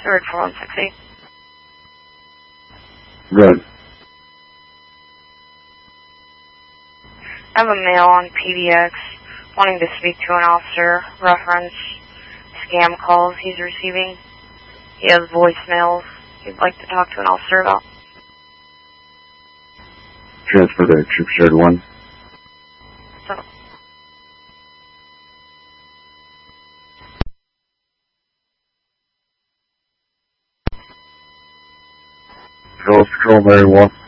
Third 4168. Good. I have a male on PDX wanting to speak to an officer. Reference scam calls he's receiving. He has voicemails he'd like to talk to an officer about. Transfer to Troop Shared 1. So, Ghost Patrol, Mary 1.